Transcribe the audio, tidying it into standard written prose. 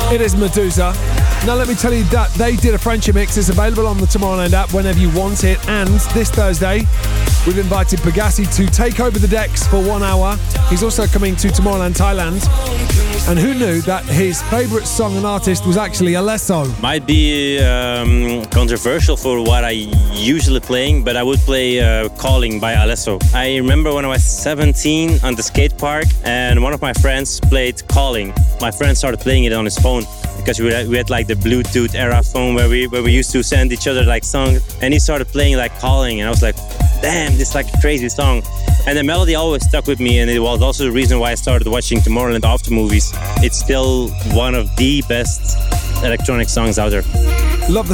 It is Medusa. Now let me tell you that they did a Friendship mix. It's available on the Tomorrowland app whenever you want it. And this Thursday, we've invited Pegasi to take over the decks for 1 hour. He's also coming to Tomorrowland, Thailand. And who knew that his favourite song and artist was actually Alesso? Might be controversial for what I usually playing, but I would play Calling by Alesso. I remember when I was 17 on the skate park and one of my friends played Calling. My friend started playing it on his phone because we had like the Bluetooth era phone where we used to send each other like songs, and he started playing like Calling, and I was like, damn, this is like a crazy song. And the melody always stuck with me, and it was also the reason why I started watching Tomorrowland after movies. It's still one of the best electronic songs out there. Love the